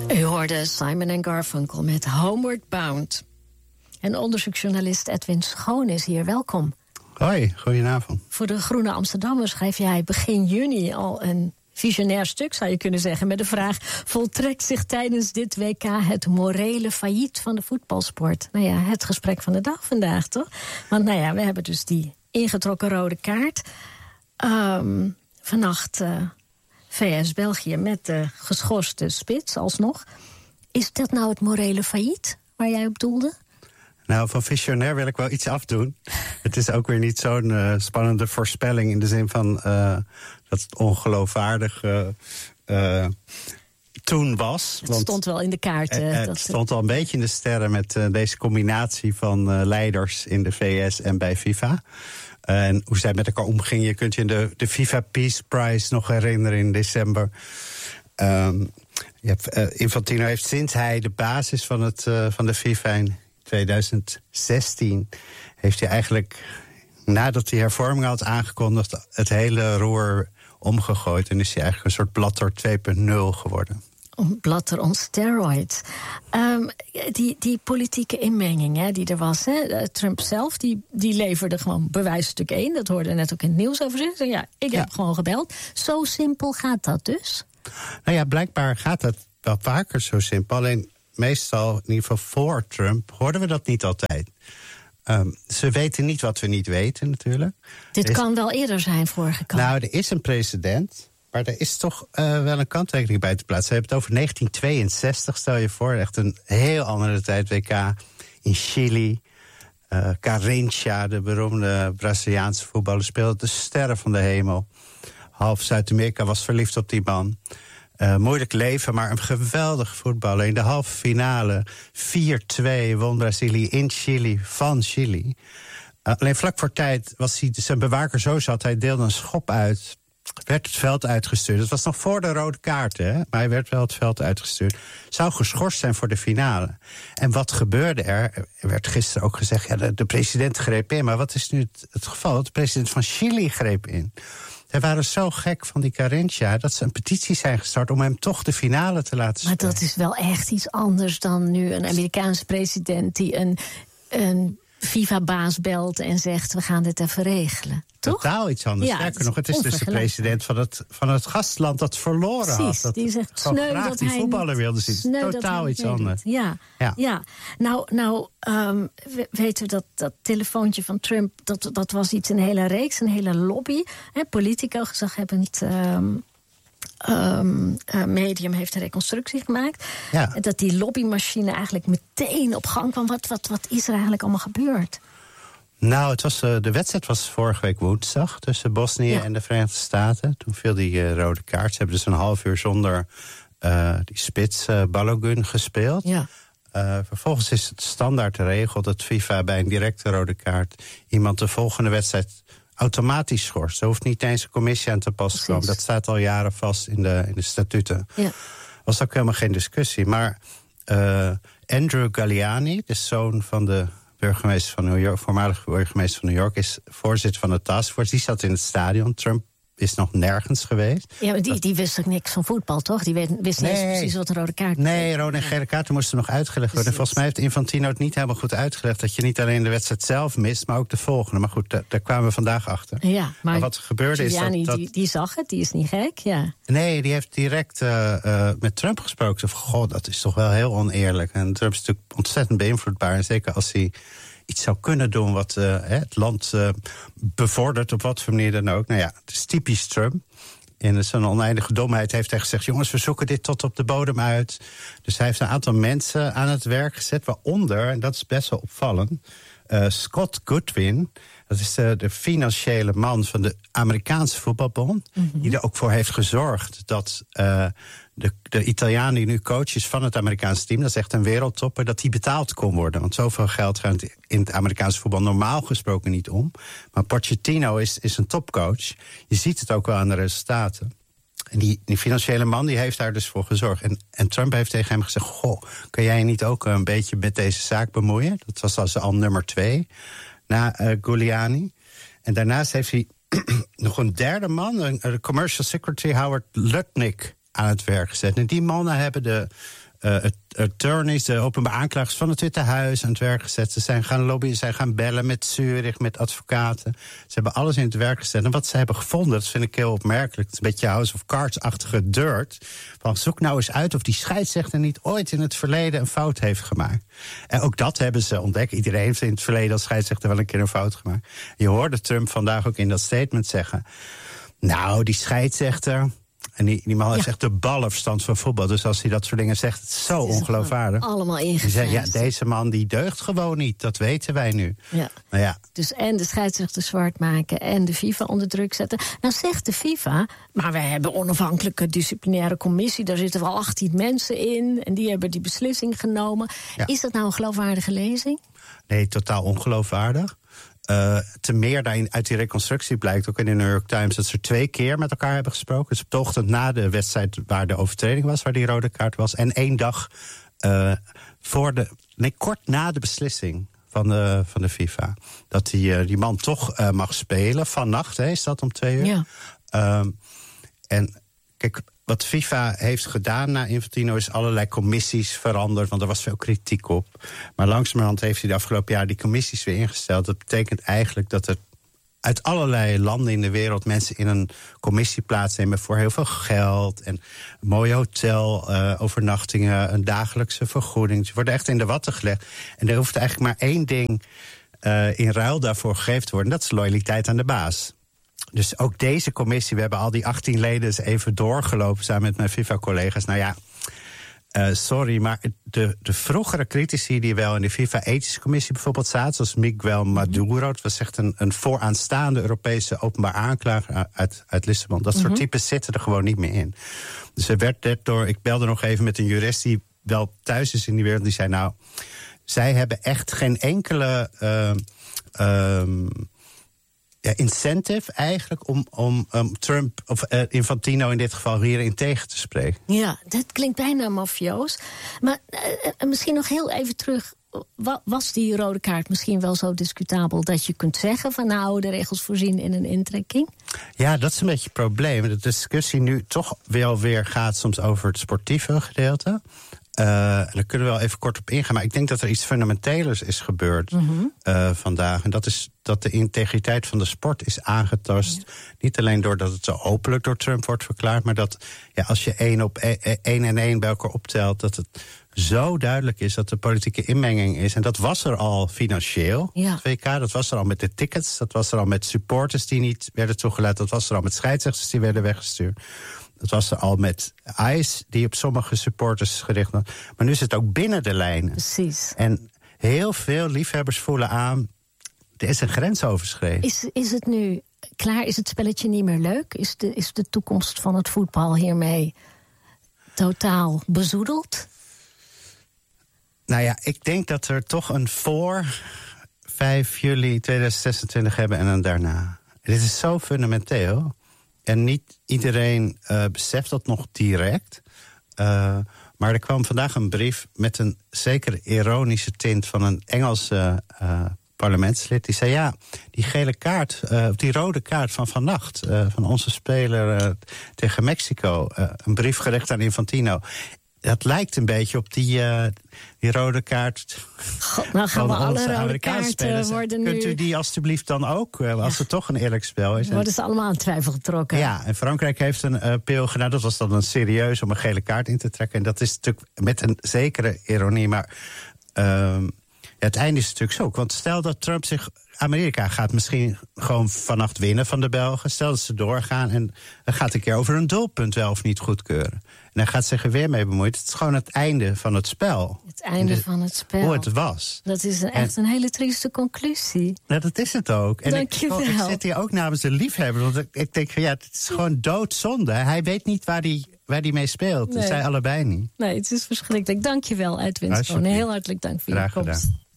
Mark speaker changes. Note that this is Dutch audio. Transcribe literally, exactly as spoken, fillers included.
Speaker 1: U hoorde Simon en Garfunkel met Homeward Bound. En onderzoeksjournalist Edwin Schoon is hier. Welkom.
Speaker 2: Hoi, goedenavond.
Speaker 1: Voor de Groene Amsterdammer schrijf jij begin juni al een visionair stuk, zou je kunnen zeggen, met de vraag: voltrekt zich tijdens dit W K het morele failliet van de voetbalsport? Nou ja, het gesprek van de dag vandaag, toch? Want nou ja, we hebben dus die ingetrokken rode kaart. Um, vannacht uh, V S-België met de geschorste spits alsnog. Is dat nou het morele failliet waar jij op doelde?
Speaker 2: Nou, van visionair wil ik wel iets afdoen. Het is ook weer niet zo'n uh, spannende voorspelling in de zin van uh, dat het ongeloofwaardig uh, uh, toen was.
Speaker 1: Het want stond wel in de kaarten.
Speaker 2: Uh, het
Speaker 1: dat
Speaker 2: stond al een beetje in de sterren met uh, deze combinatie van uh, leiders in de V S en bij FIFA. Uh, en hoe zij met elkaar omgingen. Je kunt je de, de FIFA Peace Prize nog herinneren in december. Um, je hebt, uh, Infantino heeft sinds hij de basis van, het, uh, van de FIFA in twintig zestien... heeft hij eigenlijk, nadat hij hervorming had aangekondigd, het hele roer omgegooid. En is hij eigenlijk een soort Blatter twee punt nul geworden.
Speaker 1: Blatter on steroids. Um, die, die politieke inmenging hè, die er was. Hè, Trump zelf, die, die leverde gewoon bewijsstuk één. Dat hoorde net ook in het nieuws over zich. Ja, ik heb ja. gewoon gebeld. Zo simpel gaat dat dus?
Speaker 2: Nou ja, blijkbaar gaat dat wel vaker zo simpel. Alleen meestal, in ieder geval voor Trump, hoorden we dat niet altijd. Um, ze weten niet wat we niet weten, natuurlijk.
Speaker 1: Dit
Speaker 2: is,
Speaker 1: kan wel eerder zijn voorgekomen.
Speaker 2: Nou, er is een precedent, maar er is toch uh, wel een kanttekening bij te plaatsen. We hebben het over negentien tweeënzestig, stel je voor. Echt een heel andere tijd, W K in Chili. Uh, Garrincha, de beroemde Braziliaanse voetballer, speelde de sterren van de hemel. Half Zuid-Amerika was verliefd op die man. Uh, moeilijk leven, maar een geweldige voetballer. In de halve finale vier twee won Brazilië in Chili van Chili. Uh, alleen vlak voor tijd was hij zijn bewaker zo zat. Hij deelde een schop uit, werd het veld uitgestuurd. Het was nog voor de rode kaarten, hè? Maar hij werd wel het veld uitgestuurd. Zou geschorst zijn voor de finale. En wat gebeurde er? Er werd gisteren ook gezegd, ja, de, de president greep in. Maar wat is nu het, het geval? De president van Chili greep in. Zij waren zo gek van die Garrincha dat ze een petitie zijn gestart om hem toch de finale te laten spelen.
Speaker 1: Maar dat is wel echt iets anders dan nu een Amerikaanse president die een, een FIFA-baas belt en zegt: we gaan dit even regelen. Toch?
Speaker 2: Totaal iets anders.
Speaker 1: Ja,
Speaker 2: Sterker nog, het is dus de president van het, van het gastland dat verloren
Speaker 1: Precies,
Speaker 2: had. Dat
Speaker 1: die zegt sneu
Speaker 2: graag
Speaker 1: dat
Speaker 2: die
Speaker 1: hij
Speaker 2: voetballer wilde zien. Totaal iets anders.
Speaker 1: Ja, ja. ja. Nou, nou um, we, weten we dat dat telefoontje van Trump, dat, dat was iets, een hele reeks, een hele lobby. Hè, Politico, gezaghebbend um, um, uh, medium, heeft een reconstructie gemaakt.
Speaker 2: Ja.
Speaker 1: Dat die lobbymachine eigenlijk meteen op gang kwam. Wat, wat, wat is er eigenlijk allemaal gebeurd?
Speaker 2: Nou, het was, uh, de wedstrijd was vorige week woensdag tussen Bosnië ja. en de Verenigde Staten. Toen viel die uh, rode kaart. Ze hebben dus een half uur zonder uh, die spits uh, Balogun gespeeld.
Speaker 1: Ja.
Speaker 2: Uh, vervolgens is het standaard de regel dat FIFA bij een directe rode kaart iemand de volgende wedstrijd automatisch schorst. Er hoeft niet eens een commissie aan te pas te komen. Dat staat al jaren vast in de, in de statuten.
Speaker 1: Ja.
Speaker 2: Was ook helemaal geen discussie. Maar uh, Andrew Galliani, de zoon van de burgemeester van New York, voormalig burgemeester van New York, is voorzitter van de taskforce. Die zat in het stadion. Trump is nog nergens geweest.
Speaker 1: Ja, maar die, die wist ook niks van voetbal, toch? Die weet, wist niet nee, eens precies wat een rode kaart betekent.
Speaker 2: Nee, rode en gele kaarten moesten nog uitgelegd worden. Volgens mij heeft Infantino het niet helemaal goed uitgelegd dat je niet alleen de wedstrijd zelf mist, maar ook de volgende. Maar goed, daar, daar kwamen we vandaag achter.
Speaker 1: Ja, maar,
Speaker 2: maar wat gebeurde
Speaker 1: Giuliani,
Speaker 2: is dat, dat...
Speaker 1: Die, die zag het, die is niet gek, ja.
Speaker 2: Nee, die heeft direct uh, uh, met Trump gesproken. Van, goh, dat is toch wel heel oneerlijk. En Trump is natuurlijk ontzettend beïnvloedbaar. En zeker als hij iets zou kunnen doen wat uh, het land uh, bevordert, op wat voor manier dan ook. Nou ja, het is typisch Trump. In zijn oneindige domheid heeft hij gezegd: jongens, we zoeken dit tot op de bodem uit. Dus hij heeft een aantal mensen aan het werk gezet, waaronder, en dat is best wel opvallend, uh, Scott Goodwin. Dat is de, de financiële man van de Amerikaanse voetbalbond, mm-hmm. die er ook voor heeft gezorgd dat uh, de, de Italiaan die nu coach is van het Amerikaanse team, dat is echt een wereldtopper, dat die betaald kon worden. Want zoveel geld gaat in het Amerikaanse voetbal normaal gesproken niet om. Maar Pochettino is, is een topcoach. Je ziet het ook wel aan de resultaten. En die, die financiële man die heeft daar dus voor gezorgd. En, en Trump heeft tegen hem gezegd: goh, kan jij je niet ook een beetje met deze zaak bemoeien? Dat was als al nummer twee na uh, Giuliani. En daarnaast heeft hij nog een derde man, een, een commercial secretary, Howard Lutnick, aan het werk gezet. En die mannen hebben de uh, attorneys, de openbaar aanklagers van het Witte Huis aan het werk gezet. Ze zijn gaan lobbyen, ze zijn gaan bellen met Zurich, met advocaten. Ze hebben alles in het werk gezet. En wat ze hebben gevonden, dat vind ik heel opmerkelijk. Het is een beetje House of Cards-achtige dirt. Van zoek nou eens uit of die scheidsrechter niet ooit in het verleden een fout heeft gemaakt. En ook dat hebben ze ontdekt. Iedereen heeft in het verleden als scheidsrechter wel een keer een fout gemaakt. Je hoorde Trump vandaag ook in dat statement zeggen, nou, die scheidsrechter, en die, die man heeft ja. echt de ballenverstand van voetbal. Dus als hij dat soort dingen zegt, het is zo het is ongeloofwaardig.
Speaker 1: Allemaal ingezet.
Speaker 2: Ja, deze man die deugt gewoon niet. Dat weten wij nu.
Speaker 1: Ja.
Speaker 2: Nou ja.
Speaker 1: Dus en de scheidsrechter zwart maken en de FIFA onder druk zetten. Nou zegt de FIFA, maar wij hebben onafhankelijke disciplinaire commissie. Daar zitten wel achttien mensen in. En die hebben die beslissing genomen. Ja. Is dat nou een geloofwaardige lezing?
Speaker 2: Nee, totaal ongeloofwaardig. Uh, te meer daarin uit die reconstructie blijkt ook in de New York Times dat ze twee keer met elkaar hebben gesproken. Dus op de ochtend na de wedstrijd waar de overtreding was, waar die rode kaart was. En één dag uh, voor de, nee, kort na de beslissing van de, van de FIFA. Dat die, uh, die man toch uh, mag spelen. Vannacht, hè, is dat om twee uur. Ja. Um, en kijk, wat FIFA heeft gedaan na Infantino is allerlei commissies veranderd, want er was veel kritiek op. Maar langzamerhand heeft hij de afgelopen jaar die commissies weer ingesteld. Dat betekent eigenlijk dat er uit allerlei landen in de wereld mensen in een commissie plaatsnemen voor heel veel geld en een mooie hotelovernachtingen, uh, een dagelijkse vergoeding. Ze worden echt in de watten gelegd. En er hoeft eigenlijk maar één ding uh, in ruil daarvoor gegeven te worden. Dat is loyaliteit aan de baas. Dus ook deze commissie, we hebben al die achttien leden eens even doorgelopen samen met mijn FIFA-collega's. Nou ja, uh, sorry, maar de, de vroegere critici die wel in de FIFA-ethische commissie bijvoorbeeld zaten, zoals Miguel Maduro, dat was echt een, een vooraanstaande Europese openbaar aanklager uit, uit Lissabon. Dat soort mm-hmm. types zitten er gewoon niet meer in. Dus er werd net door, ik belde nog even met een jurist die wel thuis is in die wereld, die zei nou, zij hebben echt geen enkele Uh, um, Ja, incentive eigenlijk om, om um, Trump of uh, Infantino in dit geval hierin tegen te spreken.
Speaker 1: Ja, dat klinkt bijna mafioos. Maar uh, misschien nog heel even terug. Was die rode kaart misschien wel zo discutabel dat je kunt zeggen van nou, de regels voorzien in een intrekking?
Speaker 2: Ja, dat is een beetje het probleem. De discussie nu toch wel weer gaat soms over het sportieve gedeelte. Uh, daar kunnen we wel even kort op ingaan. Maar ik denk dat er iets fundamentelers is gebeurd mm-hmm. uh, vandaag. En dat is dat de integriteit van de sport is aangetast. Ja. Niet alleen doordat het zo openlijk door Trump wordt verklaard, maar dat ja, als je één op één en één bij elkaar optelt, dat het zo duidelijk is dat er politieke inmenging is. En dat was er al financieel, ja. het W K. Dat was er al met de tickets. Dat was er al met supporters die niet werden toegelaten. Dat was er al met scheidsrechters die werden weggestuurd. Dat was er al met ICE, die op sommige supporters gericht was. Maar nu is het ook binnen de lijnen.
Speaker 1: Precies.
Speaker 2: En heel veel liefhebbers voelen aan, er is een grens overschreden.
Speaker 1: Is, is het nu klaar? Is het spelletje niet meer leuk? Is de, is de toekomst van het voetbal hiermee totaal bezoedeld?
Speaker 2: Nou ja, ik denk dat er toch een voor vijf juli tweeduizend zesentwintig hebben en een daarna. Dit is zo fundamenteel. En niet iedereen uh, beseft dat nog direct. Uh, maar er kwam vandaag een brief met een zekere ironische tint van een Engelse uh, parlementslid. Die zei ja, die gele kaart, uh, die rode kaart van vannacht, uh, van onze speler uh, tegen Mexico, uh, een brief gericht aan Infantino. Dat lijkt een beetje op die, uh, die rode kaart.
Speaker 1: God, nou gaan we alle rode kaarten worden nu.
Speaker 2: Kunt u die alstublieft dan ook, uh, als ja. het toch een eerlijk spel is?
Speaker 1: Worden ze allemaal in twijfel getrokken.
Speaker 2: Ja, en Frankrijk heeft een uh, pil gedaan. Dat was dan een serieus om een gele kaart in te trekken. En dat is natuurlijk met een zekere ironie. Maar uh, ja, het einde is natuurlijk zo. Want stel dat Trump zich, Amerika gaat misschien gewoon vannacht winnen van de Belgen. Stel dat ze doorgaan en dan gaat een keer over een doelpunt wel of niet goedkeuren. En hij gaat zich er weer mee bemoeien. Het is gewoon het einde van het spel.
Speaker 1: Het einde de, van het spel.
Speaker 2: Hoe het was.
Speaker 1: Dat is een, echt en, een hele trieste conclusie.
Speaker 2: Ja, dat is het ook. En
Speaker 1: Dank je wel.
Speaker 2: Ik, ik zit hier ook namens de liefhebber. Want ik, ik denk van ja, het is gewoon doodzonde. Hij weet niet waar hij waar die mee speelt. Nee. Dat zij allebei niet.
Speaker 1: Nee, het is verschrikkelijk. Dank je wel, Edwin. Heel hartelijk dank voor je komst.